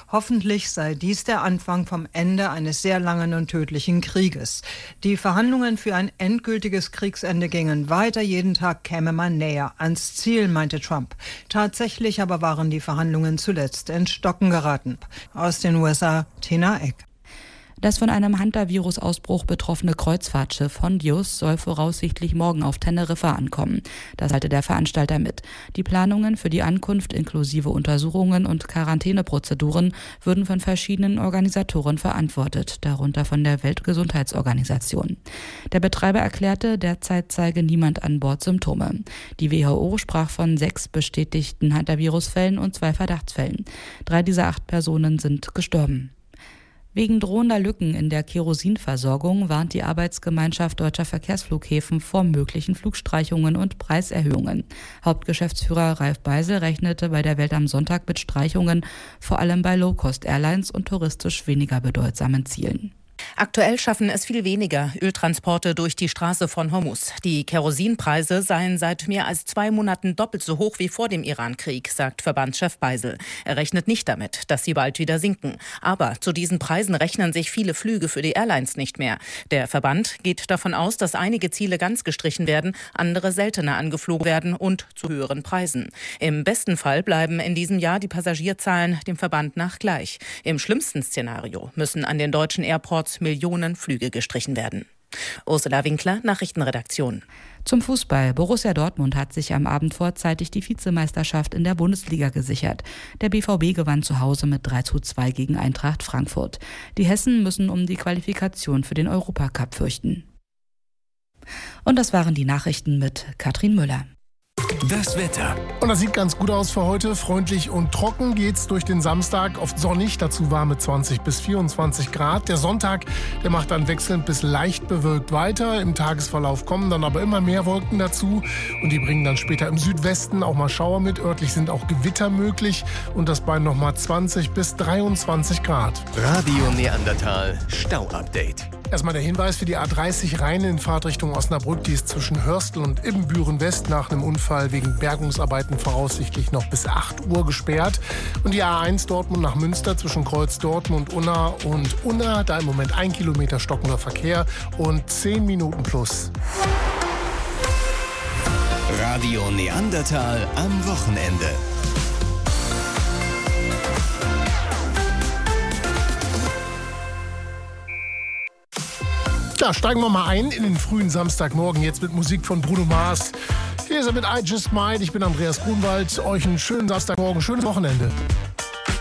Hoffentlich sei dies der Anfang vom Ende eines sehr langen und tödlichen Krieges. Die Verhandlungen für ein endgültiges Kriegsende gingen weiter. Jeden Tag käme man näher ans Ziel, meinte Trump. Tatsächlich aber waren die Verhandlungen zuletzt ins Stocken geraten. Aus den USA, Tina Eck. Das von einem Hantavirus-Ausbruch betroffene Kreuzfahrtschiff Hondius soll voraussichtlich morgen auf Teneriffa ankommen. Das teilte der Veranstalter mit. Die Planungen für die Ankunft inklusive Untersuchungen und Quarantäneprozeduren würden von verschiedenen Organisatoren verantwortet, darunter von der Weltgesundheitsorganisation. Der Betreiber erklärte, derzeit zeige niemand an Bord Symptome. Die WHO sprach von 6 bestätigten Hantavirus-Fällen und 2 Verdachtsfällen. 3 dieser 8 Personen sind gestorben. Wegen drohender Lücken in der Kerosinversorgung warnt die Arbeitsgemeinschaft Deutscher Verkehrsflughäfen vor möglichen Flugstreichungen und Preiserhöhungen. Hauptgeschäftsführer Ralf Beisel rechnete bei der Welt am Sonntag mit Streichungen, vor allem bei Low-Cost-Airlines und touristisch weniger bedeutsamen Zielen. Aktuell schaffen es viel weniger Öltransporte durch die Straße von Hormuz. Die Kerosinpreise seien seit mehr als 2 Monaten doppelt so hoch wie vor dem Irankrieg, sagt Verbandschef Beisel. Er rechnet nicht damit, dass sie bald wieder sinken. Aber zu diesen Preisen rechnen sich viele Flüge für die Airlines nicht mehr. Der Verband geht davon aus, dass einige Ziele ganz gestrichen werden, andere seltener angeflogen werden und zu höheren Preisen. Im besten Fall bleiben in diesem Jahr die Passagierzahlen dem Verband nach gleich. Im schlimmsten Szenario müssen an den deutschen Airports Millionen Flüge gestrichen werden. Ursula Winkler, Nachrichtenredaktion. Zum Fußball. Borussia Dortmund hat sich am Abend vorzeitig die Vizemeisterschaft in der Bundesliga gesichert. Der BVB gewann zu Hause mit 3:2 gegen Eintracht Frankfurt. Die Hessen müssen um die Qualifikation für den Europacup fürchten. Und das waren die Nachrichten mit Katrin Müller. Das Wetter. Und das sieht ganz gut aus für heute. Freundlich und trocken geht's durch den Samstag. Oft sonnig, dazu warme 20 bis 24 Grad. Der Sonntag, der macht dann wechselnd bis leicht bewölkt weiter. Im Tagesverlauf kommen dann aber immer mehr Wolken dazu. Und die bringen dann später im Südwesten auch mal Schauer mit. Örtlich sind auch Gewitter möglich. Und das bei nochmal 20 bis 23 Grad. Radio Neandertal Stau-Update. Erstmal der Hinweis für die A30 Rhein in Fahrtrichtung Osnabrück. Die ist zwischen Hörstel und Ibbenbüren West nach einem Unfall wegen Bergungsarbeiten voraussichtlich noch bis 8 Uhr gesperrt. Und die A1 Dortmund nach Münster zwischen Kreuz Dortmund und Unna, da im Moment 1 Kilometer stockender Verkehr und 10 Minuten plus. Radio Neandertal am Wochenende. Ja, steigen wir mal ein in den frühen Samstagmorgen jetzt mit Musik von Bruno Mars. Hier ist er mit I Just Might. Ich bin Andreas Grunwald. Euch einen schönen Samstagmorgen, schönes Wochenende.